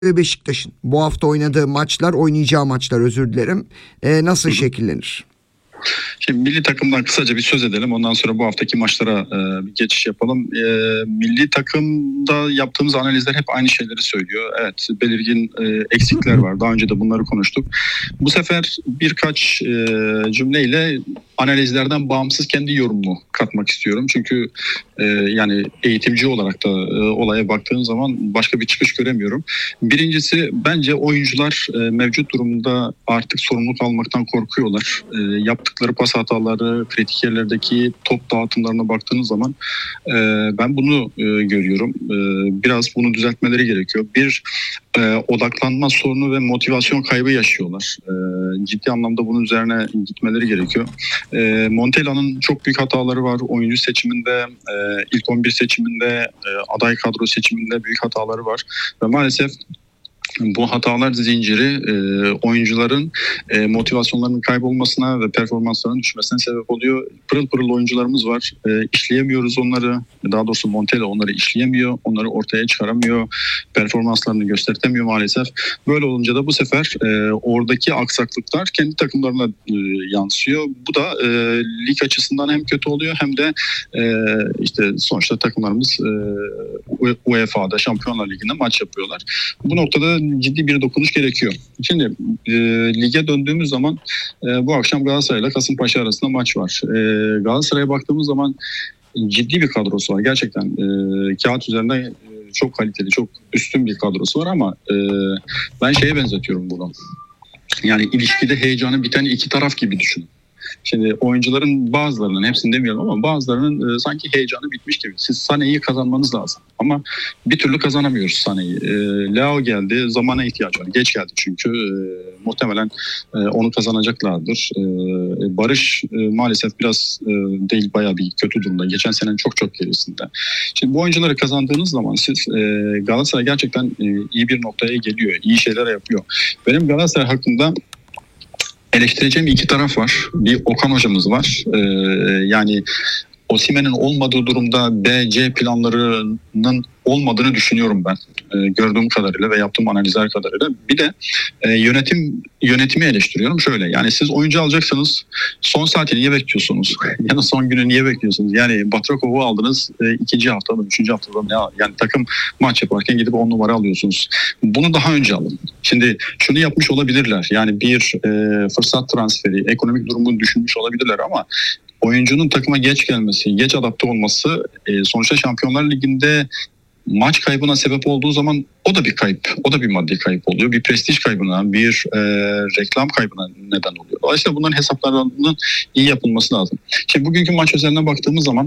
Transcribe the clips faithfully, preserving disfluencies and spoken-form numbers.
ve Beşiktaş'ın bu hafta oynadığı maçlar, oynayacağı maçlar özür dilerim, e, nasıl Hı hı. şekillenir? Şimdi milli takımdan kısaca bir söz edelim. Ondan sonra bu haftaki maçlara e, bir geçiş yapalım. E, milli takımda yaptığımız analizler hep aynı şeyleri söylüyor. Evet, belirgin e, eksikler var. Daha önce de bunları konuştuk. Bu sefer birkaç e, cümleyle analizlerden bağımsız kendi yorumumu katmak istiyorum. Çünkü e, yani eğitimci olarak da e, olaya baktığım zaman başka bir çıkış göremiyorum. Birincisi, bence oyuncular e, mevcut durumda artık sorumluluk almaktan korkuyorlar. E, yaptıkları pas hataları, kritik yerlerdeki top dağıtımlarına baktığınız zaman e, ben bunu e, görüyorum. E, biraz bunu düzeltmeleri gerekiyor. Bir, e, odaklanma sorunu ve motivasyon kaybı yaşıyorlar. E, ciddi anlamda bunun üzerine gitmeleri gerekiyor. E, Montella'nın çok büyük hataları var. Oyuncu seçiminde, e, ilk on bir seçiminde, e, aday kadro seçiminde büyük hataları var. Ve maalesef bu hatalar zinciri e, oyuncuların e, motivasyonlarının kaybolmasına ve performanslarının düşmesine sebep oluyor. Pırıl pırıl oyuncularımız var. E, işleyemiyoruz onları. Daha doğrusu Montella onları işleyemiyor. Onları ortaya çıkaramıyor. Performanslarını göstertemiyor maalesef. Böyle olunca da bu sefer e, oradaki aksaklıklar kendi takımlarına e, yansıyor. Bu da e, lig açısından hem kötü oluyor hem de e, işte sonuçta takımlarımız e, U E F A'da, Şampiyonlar Ligi'nde maç yapıyorlar. Bu noktada ciddi bir dokunuş gerekiyor. Şimdi e, lige döndüğümüz zaman e, bu akşam Galatasaray ile Kasımpaşa arasında maç var. E, Galatasaray'a baktığımız zaman ciddi bir kadrosu var. Gerçekten e, kağıt üzerinde e, çok kaliteli, çok üstün bir kadrosu var ama e, ben şeye benzetiyorum bunu. Yani ilişkide heyecanı biten iki taraf gibi düşünün. Şimdi oyuncuların bazılarının, hepsini demiyorum ama bazılarının e, sanki heyecanı bitmiş gibi. Siz Sané'yi kazanmanız lazım. Ama bir türlü kazanamıyoruz Sané'yi. E, Leao geldi, zamana ihtiyaç var. Geç geldi çünkü. E, muhtemelen e, onu kazanacaklardır. E, Barış e, maalesef biraz e, değil, bayağı bir kötü durumda. Geçen senenin çok çok gerisinde. Şimdi bu oyuncuları kazandığınız zaman siz e, Galatasaray gerçekten e, iyi bir noktaya geliyor. İyi şeyler yapıyor. Benim Galatasaray hakkında eleştireceğim iki taraf var. Bir Okan hocamız var. Ee, yani Osimhen'in olmadığı durumda B C planlarının olmadığını düşünüyorum ben. Ee, gördüğüm kadarıyla ve yaptığım analizler kadarıyla. Bir de e, yönetim yönetimi eleştiriyorum. Şöyle, yani siz oyuncu alacaksanız son saati niye bekliyorsunuz? Ya da son günü niye bekliyorsunuz? Yani Batrakov'u aldınız e, ikinci haftada, üçüncü haftada ne? Yani takım maç yaparken gidip on numara alıyorsunuz. Bunu daha önce alın. Şimdi şunu yapmış olabilirler. Yani bir e, fırsat transferi, ekonomik durumunu düşünmüş olabilirler ama oyuncunun takıma geç gelmesi, geç adapte olması e, sonuçta Şampiyonlar Ligi'nde maç kaybına sebep olduğu zaman o da bir kayıp, o da bir maddi kayıp oluyor. Bir prestij kaybına, bir e, reklam kaybına neden oluyor. Dolayısıyla bunların hesaplarının iyi yapılması lazım. Şimdi bugünkü maç üzerine baktığımız zaman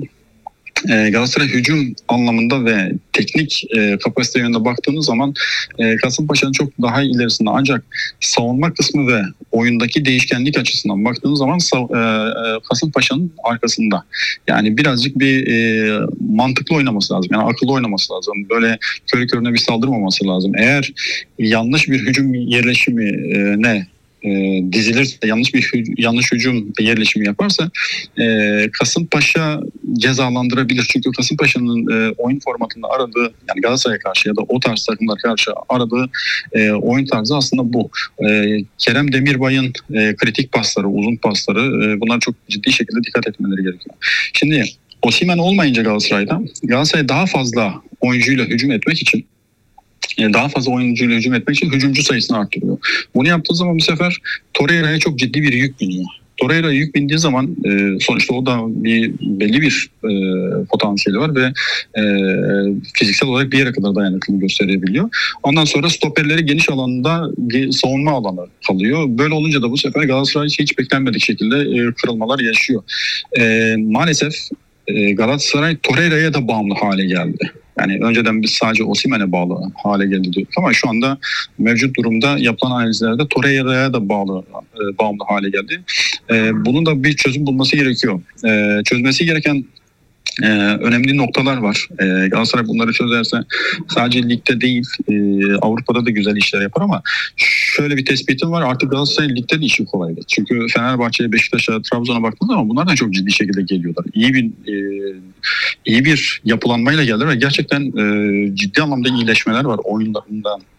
e, Galatasaray hücum anlamında ve teknik e, kapasite yönünde baktığımız zaman e, Kasımpaşa'nın çok daha ilerisinde, ancak savunma kısmı ve oyundaki değişkenlik açısından baktığımız zaman e, Kasımpaşa'nın arkasında. Yani birazcık bir e, mantıklı oynaması lazım. Yani akıllı oynaması lazım. Böyle körü körüne bir saldırmaması lazım. Eğer yanlış bir hücum yerleşimi e, ne E, dizilirse, yanlış bir yanlış hücum yerleşimi yaparsa e, Kasımpaşa cezalandırabilir. Çünkü Kasımpaşa'nın e, oyun formatında aradığı, yani Galatasaray'a karşı ya da o tarz takımlar karşı aradığı e, oyun tarzı aslında bu. E, Kerem Demirbay'ın e, kritik pasları, uzun pasları, e, bunlar çok ciddi şekilde dikkat etmeleri gerekiyor. Şimdi Osimhen olmayınca Galatasaray'da, Galatasaray daha fazla oyuncuyla hücum etmek için daha fazla oyuncuyla hücum etmek için hücumcu sayısını arttırıyor. Bunu yaptığı zaman bu sefer Torreira'ya çok ciddi bir yük biniyor. Torreira yük bindiği zaman e, sonuçta o da bir belli bir e, potansiyeli var ve e, fiziksel olarak bir yere kadar dayanıklılığı gösterebiliyor. Ondan sonra stoperleri geniş alanda savunma alanı kalıyor. Böyle olunca da bu sefer Galatasaray hiç beklenmedik şekilde e, kırılmalar yaşıyor. E, maalesef e, Galatasaray Torreira'ya da bağımlı hale geldi. Yani önceden biz sadece Osimhen'e bağlı hale geldi diyorduk ama şu anda mevcut durumda yapılan analizlerde Torreira'ya da bağlı e, bağımlı hale geldi. E, bunun da bir çözüm bulması gerekiyor. E, çözmesi gereken Ee, önemli noktalar var. Ee, Galatasaray bunları çözerse sadece ligde değil e, Avrupa'da da güzel işler yapar ama şöyle bir tespitim var. Artık Galatasaray ligde de işi kolaydı. Çünkü Fenerbahçe'ye, Beşiktaş'a, Trabzon'a baktığınız zaman bunlar da çok ciddi şekilde geliyorlar. İyi bir e, iyi bir yapılanmayla geldiler ve gerçekten e, ciddi anlamda iyileşmeler var oyunlarında.